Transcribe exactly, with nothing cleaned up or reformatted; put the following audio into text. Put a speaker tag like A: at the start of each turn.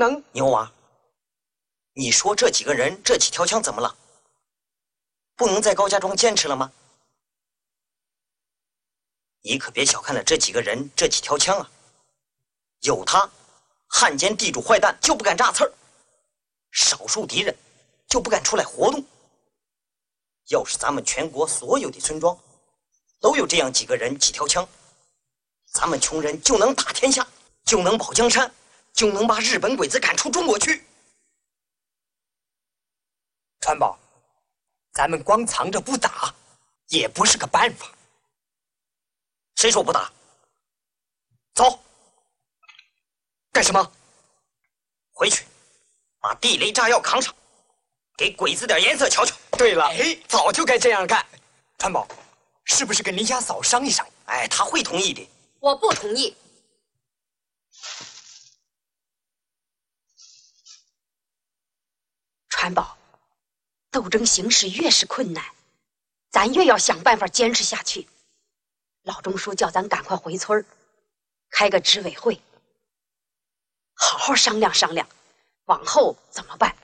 A: 能。
B: 牛娃，你说这几个人这几条枪怎么了？不能在高家庄坚持了吗？你可别小看了这几个人这几条枪啊！有他，汉奸地主坏蛋就不敢炸刺儿，少数敌人就不敢出来活动。要是咱们全国所有的村庄都有这样几个人几条枪，咱们穷人就能打天下，就能保江山，就能把日本鬼子赶出中国去。
A: 川宝，咱们光藏着不打也不是个办法。
B: 谁说不打？走。
A: 干什么？
B: 回去把地雷炸药扛上，给鬼子点颜色瞧瞧。
A: 对了，哎，早就该这样干。川宝，是不是跟林家嫂商议商议？
B: 哎，他会同意的。
C: 我不同意。川宝，斗争形势越是困难，咱越要想办法坚持下去。老钟叔叫咱赶快回村开个执委会，好好商量商量，往后怎么办？